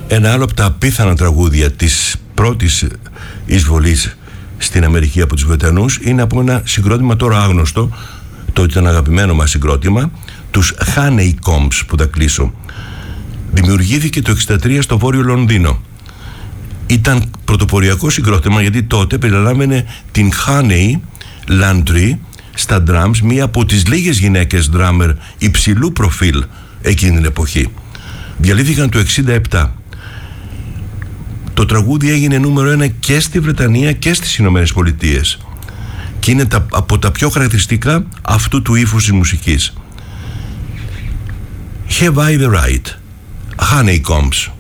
Ένα άλλο από τα απίθανα τραγούδια της πρώτης εισβολής στην Αμερική από τους Βρετανούς είναι από ένα συγκρότημα τώρα άγνωστο, το ήταν αγαπημένο μας συγκρότημα, τους Honeycombs, που τα κλείσω. Δημιουργήθηκε το 1963 στο Βόρειο Λονδίνο. Ήταν πρωτοποριακό συγκρότημα γιατί τότε περιλάμβανε την Honey Landry στα drums, μία από τις λίγες γυναίκες drummer υψηλού προφίλ εκείνη την εποχή. Διαλύθηκαν το 1967. Το τραγούδι έγινε νούμερο 1 και στη Βρετανία και στις Ηνωμένες Πολιτείες και είναι από τα πιο χαρακτηριστικά αυτού του ύφους της μουσικής. Have I the right? Honeycombs.